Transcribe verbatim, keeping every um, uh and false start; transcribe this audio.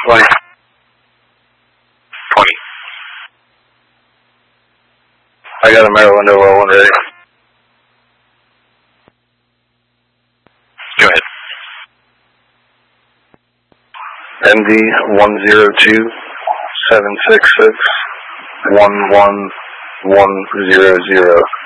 twenty. twenty. I got a mirror window well one ready. Go ahead. N D one zero two seven six six one one one zero zero.